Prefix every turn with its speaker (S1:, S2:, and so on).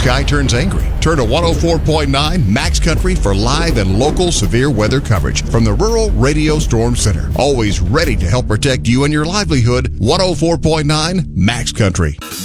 S1: sky turns angry. Turn to 104.9 Max Country for live and local severe weather coverage from the Rural Radio Storm Center. Always ready to help protect you and your livelihood. 104.9 Max Country.